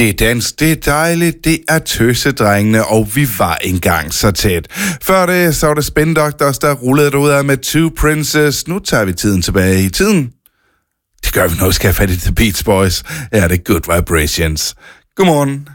Det er dans, det er dejligt, det er tøsedrengene, og vi var engang så tæt. Før det, så var det Spin Doctors, der rullede ud af med Two Princes. Nu tager vi tiden tilbage i tiden. Det gør vi, når vi skal have fat i The Beach Boys. Ja, det er Good Vibrations. Godmorgen.